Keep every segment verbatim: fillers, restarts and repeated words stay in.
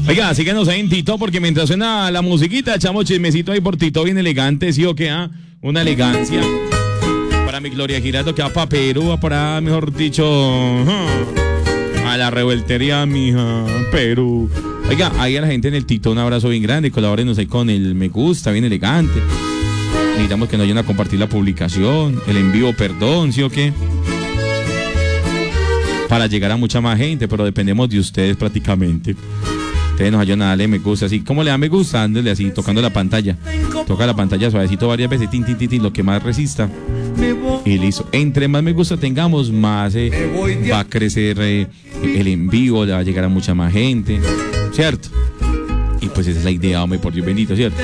Oiga, síguenos ahí en Tito, porque mientras suena la musiquita, echamos chismecito ahí por Tito, bien elegante, ¿sí o qué? ¿Ah? Una elegancia. Para mi Gloria Giraldo, que va para Perú, va para, mejor dicho, a la revueltería, mija, Perú. Oiga, ahí a la gente en el Tito, un abrazo bien grande, colabórenos ahí con el me gusta, bien elegante. Necesitamos que nos ayuden a compartir la publicación, el envío, perdón, ¿sí o qué? Para llegar a mucha más gente, pero dependemos de ustedes prácticamente. Ustedes nos ayudan a darle me gusta, así. ¿Cómo le da me gusta? Ándale así, tocando la pantalla. Toca la pantalla suavecito varias veces, tin, tin, tin, tin, lo que más resista. Y listo. Entre más me gusta tengamos, más eh, va a crecer eh, el envío, le va a llegar a mucha más gente, ¿cierto? Y pues esa es la idea, hombre, por Dios bendito, ¿cierto?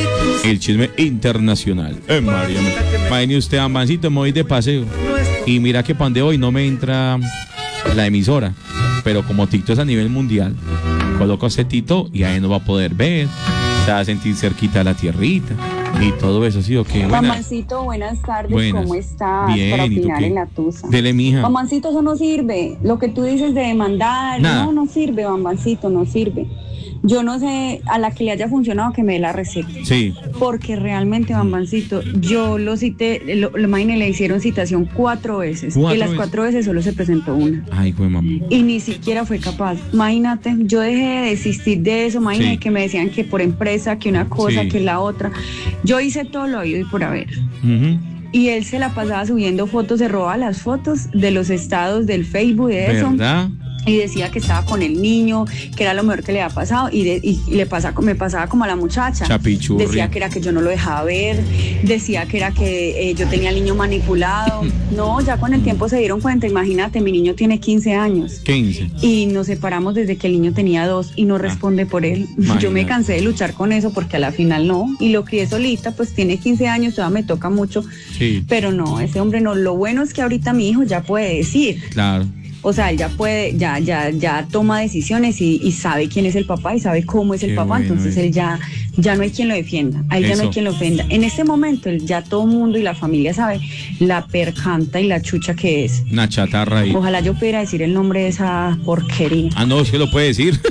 El chisme internacional. Eh, María, imagínese usted, Ambancito, me voy de paseo. Y mira que pan de hoy no me entra la emisora. Pero como TikTok es a nivel mundial, coloco ese Tito y ahí no va a poder ver. Se va a sentir cerquita a la tierrita. Y todo eso, ¿sí o qué? Mamancito, buenas tardes, buenas. ¿Cómo estás? Bien, para opinar ¿y tú qué? En la tusa. Dele, mija. Mamancito, eso no sirve. Lo que tú dices de demandar, Nada. no, no sirve, Mamancito, no sirve. Yo no sé, a la que le haya funcionado que me dé la receta. Sí. Porque realmente, Bambancito, yo lo cité, lo, lo imagínate, le hicieron citación cuatro veces. ¿Cuatro y las veces? cuatro veces solo se presentó una. Ay, güey, mamá. Y ni siquiera fue capaz. Imagínate, yo dejé de desistir de eso. Imagínate sí. que me decían que por empresa, que una cosa, sí. que la otra. Yo hice todo lo oído y por haber. Uh-huh. Y él se la pasaba subiendo fotos, se robaba las fotos de los estados del Facebook, de eso. ¿Verdad? Y decía que estaba con el niño, que era lo mejor que le había pasado, y, de, y le pasa, me pasaba como a la muchacha. Chapichurri. Decía que era que yo no lo dejaba ver, decía que era que eh, yo tenía al niño manipulado. No, ya con el tiempo se dieron cuenta, imagínate, mi niño tiene quince años. quince. Y nos separamos desde que el niño tenía dos y no responde ah, por él. Imagínate. Yo me cansé de luchar con eso porque a la final no. Y lo crié solita, pues tiene quince años, todavía me toca mucho. Sí. Pero no, ese hombre no. Lo bueno es que ahorita mi hijo ya puede decir. Claro. O sea, él ya puede, ya, ya, ya toma decisiones y, y sabe quién es el papá y sabe cómo es el Qué papá, bueno entonces es. él ya, ya no hay quien lo defienda, a él Eso. ya no hay quien lo ofenda. En este momento, él, ya todo el mundo y la familia sabe la percanta y la chucha que es. Una chatarra ahí. Ojalá yo pudiera decir el nombre de esa porquería. Ah, no, sí lo puede decir.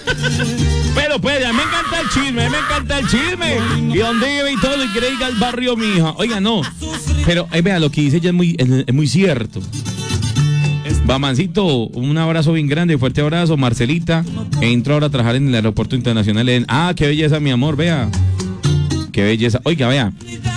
Pero pues, me encanta el chisme, me encanta el chisme. Y donde vive y todo, y quiere ir al barrio, mija. Oiga, no, pero eh, vea, lo que dice ella es muy, es, es muy cierto. Bamancito, un abrazo bien grande, fuerte abrazo. Marcelita entró ahora a trabajar en el aeropuerto internacional. En... Ah, qué belleza, mi amor, vea. Qué belleza. Oiga, vea.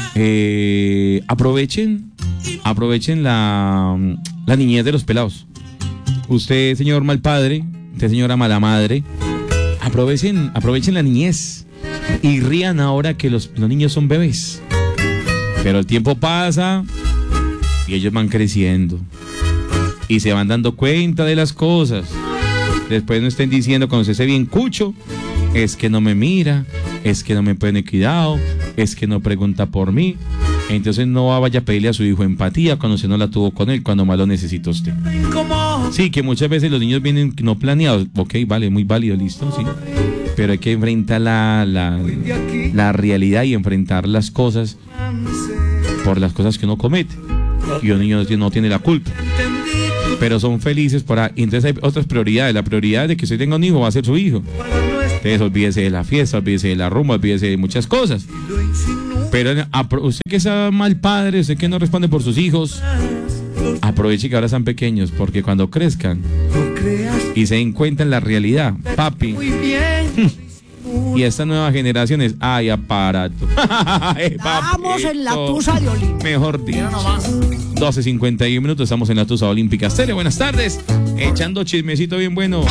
Eh, aprovechen, aprovechen la, la niñez de los pelados. Usted, señor mal padre, usted, señora mala madre, aprovechen, aprovechen la niñez y rían ahora que los, los niños son bebés. Pero el tiempo pasa y ellos van creciendo. Y se van dando cuenta de las cosas. Después no estén diciendo cuando se esté bien cucho, es que no me mira, es que no me pone cuidado, es que no pregunta por mí. Entonces no vaya a pedirle a su hijo empatía cuando usted no la tuvo con él, cuando más lo necesita usted. Sí, que muchas veces los niños vienen no planeados. Ok, vale, muy válido, listo, sí. Pero hay que enfrentar la, la, la realidad y enfrentar las cosas por las cosas que uno comete. Y un niño no tiene la culpa. Pero son felices por ahí. Y entonces hay otras prioridades. La prioridad de que usted tenga un hijo va a ser su hijo. Entonces olvídese de la fiesta, olvídese de la rumba, olvídese de muchas cosas. Pero usted que es mal padre, usted que no responde por sus hijos, aproveche que ahora están pequeños, porque cuando crezcan y se den cuenta en la realidad, papi, y estas nuevas generaciones, ay, aparato. Estamos en la tusa de Olímpica. Mejor dicho. doce cincuenta y uno minutos, estamos en la tusa olímpica. Tere, buenas tardes. Echando chismecito bien bueno.